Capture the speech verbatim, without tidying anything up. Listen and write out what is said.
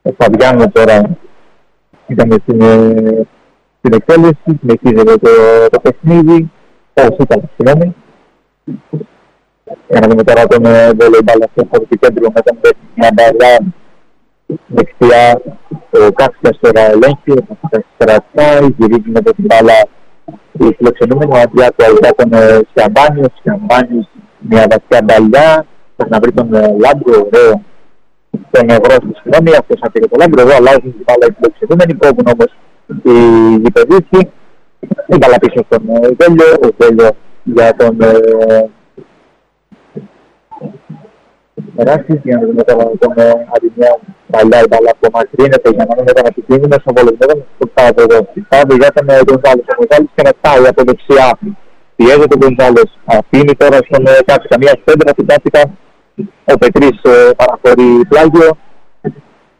Ο Φαβιάνο τώρα ήταν στην, στην εκτέλεση, συνεχίζεται το, το παιχνίδι. Πώς ήταν, συγγνώμη. Για να δούμε τώρα τον βόλεϊ μπάλα στο επικέντρο με τον Μανταλά δεξιά. Ο Κάτσιας τώρα ελέγχει, ο Κάτσιας κρατάει, γυρίζει με την μπάλα η φιλοξενούμενη, ο Αντιάκου αγκά τον Σιαμπάνιο, ο Σιαμπάνιος μια βαθιά μπαλιά, πρέπει να βρει τον Λάμπρο, ωραίο, τον Ευρώπη, συγγνώμη, αυτός αφήνει τον Λάμπρο, εδώ αλλάζουν την μπάλα οι φιλοξενούμενοι, κόβουν όμως οι γηπεδίσκοι, η μπάλα πίσω στον Βέλιο, ο Βέλιο για τον Μεράσης, για να δούμε τώρα τον Αδημιά, παλιά η μπάλα από μακρύνεται, για να μην ήταν επικίνδυνος, ο Βολεσμένος, το παραδοδότη. Πάμε για τον Γκονζάλες, ο Γκονζάλες κρατάει από δεξιά. Πιέζεται ο Γκονζάλες, αφήνει τώρα στον Κάτσικα μια στέντρα, την Κάτσικα, ο Πετρής παραχωρεί πλάγιο.